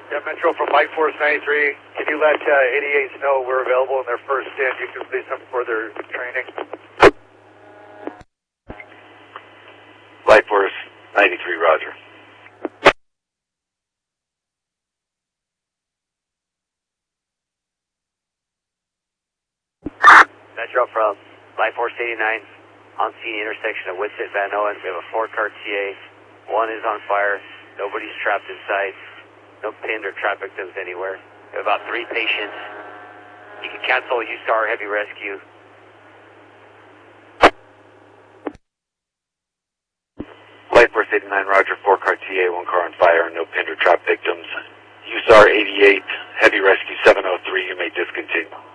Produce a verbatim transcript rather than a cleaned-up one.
Yeah, Metro from Light Force ninety-three. Can you let uh, eighty-eights know we're available in their first stint? You can complete some further training. Light Force ninety-three, roger. Metro from Light Force eighty-nine, on scene intersection of Whitsett Van Owen. We have a four-car T A. One is on fire. Nobody's trapped inside. No pinned or trap victims anywhere. We have about three patients. You can cancel U S A R Heavy Rescue. Light Force eighty-nine, roger. Four-car T A, one car on fire, no pinned or trap victims. U S A R eighty-eight, Heavy Rescue seven oh three, you may discontinue.